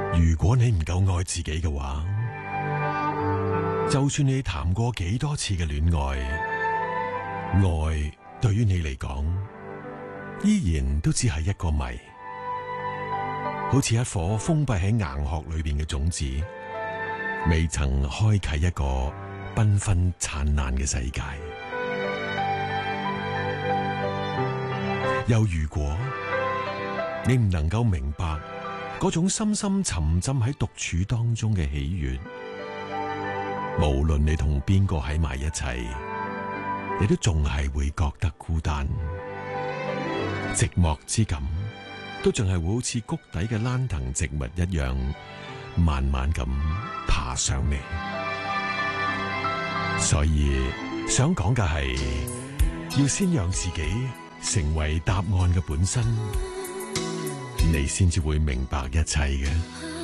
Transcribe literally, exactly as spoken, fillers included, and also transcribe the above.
如果你唔夠愛自己嘅話，就算你談過幾多次嘅戀愛，愛對於你嚟講，依然都只係一個謎，好似一顆封閉喺硬殼裏邊嘅種子，未曾開啟一個繽紛燦爛嘅世界。又如果你唔能夠明白嗰種深深沉浸喺獨處當中嘅喜悅，無論你同邊個喺埋一齊，你都仲係會覺得孤單，寂寞之感都仲係會好似谷底嘅蘭藤植物一樣，慢慢咁爬上嚟。所以想講嘅係，要先讓自己成為答案嘅本身，你先至會明白一切嘅。